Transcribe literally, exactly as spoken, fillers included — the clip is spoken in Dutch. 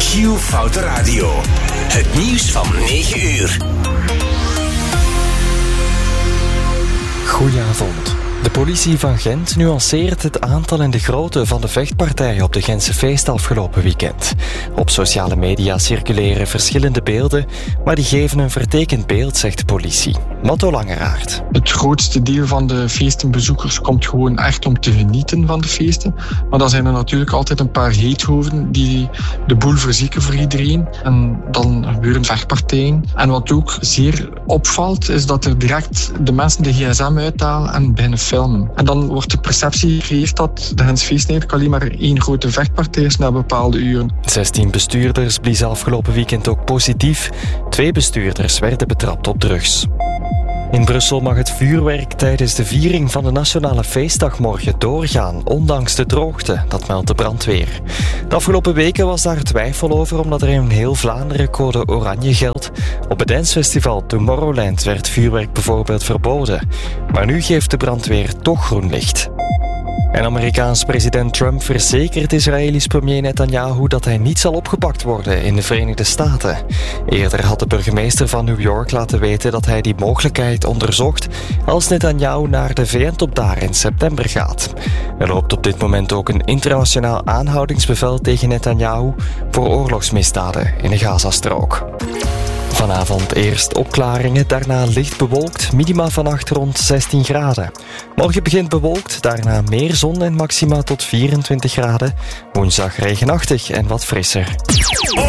Giel Foute Radio. Het nieuws van negen uur. Goedenavond. De politie van Gent nuanceert het aantal en de grootte van de vechtpartijen op de Gentse feest afgelopen weekend. Op sociale media circuleren verschillende beelden, maar die geven een vertekend beeld, zegt de politie. Matto Langeraert. Het grootste deel van de feestenbezoekers komt gewoon echt om te genieten van de feesten. Maar dan zijn er natuurlijk altijd een paar heethoven die de boel verzieken voor iedereen. En dan gebeuren vechtpartijen. En wat ook zeer opvalt, is dat er direct de mensen de gsm uithalen en beginnen filmen. En dan wordt de perceptie gecreëerd dat de Gentse feest eigenlijk alleen maar één grote vechtpartij is na bepaalde uren. zestien bestuurders bliezen afgelopen weekend ook positief. Twee bestuurders werden betrapt op drugs. In Brussel mag het vuurwerk tijdens de viering van de Nationale Feestdag morgen doorgaan, ondanks de droogte, dat meldt de brandweer. De afgelopen weken was daar twijfel over, omdat er in heel Vlaanderen code oranje geldt. Op het dancefestival Tomorrowland werd vuurwerk bijvoorbeeld verboden. Maar nu geeft de brandweer toch groen licht. En Amerikaans president Trump verzekert Israëlisch premier Netanyahu dat hij niet zal opgepakt worden in de Verenigde Staten. Eerder had de burgemeester van New York laten weten dat hij die mogelijkheid onderzocht als Netanyahu naar de V N-top daar in september gaat. Er loopt op dit moment ook een internationaal aanhoudingsbevel tegen Netanyahu voor oorlogsmisdaden in de Gazastrook. Vanavond eerst opklaringen, daarna licht bewolkt, minima vannacht rond zestien graden. Morgen begint bewolkt, daarna meer zon en maxima tot vierentwintig graden. Woensdag regenachtig en wat frisser.